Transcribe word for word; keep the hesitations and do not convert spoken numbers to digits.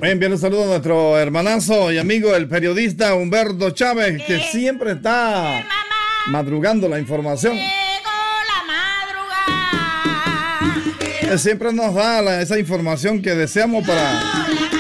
Voy a enviar un saludo a nuestro hermanazo y amigo, el periodista Humberto Chávez, que siempre está madrugando la información. Él siempre nos da la, esa información que deseamos para